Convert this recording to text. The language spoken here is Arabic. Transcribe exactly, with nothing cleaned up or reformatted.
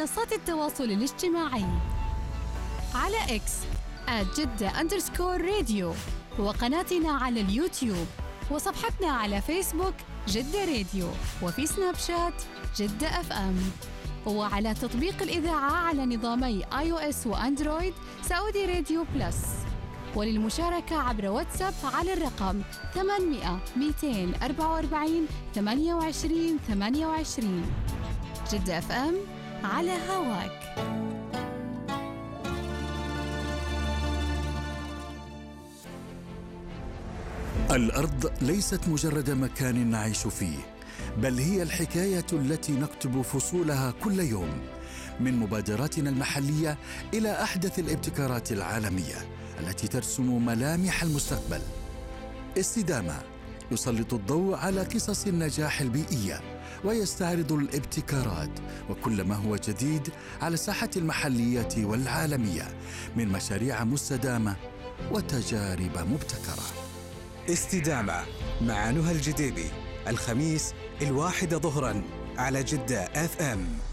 منصات التواصل الاجتماعي على إكس آت جدة أندرسكور راديو، وقناتنا على اليوتيوب، وصفحتنا على فيسبوك جدة راديو، وفي سناب شات جدة أف أم، وعلى تطبيق الإذاعة على نظامي آي أو إس وأندرويد سعودي راديو بلس. وللمشاركة عبر واتساب على الرقم ثمانمائة مئتين وأربعة وأربعين ثمانية وعشرين ثمانية وعشرين. جدة أف أم على هواك. الأرض ليست مجرد مكان نعيش فيه، بل هي الحكاية التي نكتب فصولها كل يوم، من مبادراتنا المحلية إلى أحدث الابتكارات العالمية التي ترسم ملامح المستقبل. استدامة يسلط الضوء على قصص النجاح البيئية ويستعرض الابتكارات وكل ما هو جديد على الساحة المحلية والعالمية من مشاريع مستدامة وتجارب مبتكرة. استدامة مع نهى الجديبي، الخميس الواحدة ظهرا على جدة أف أم.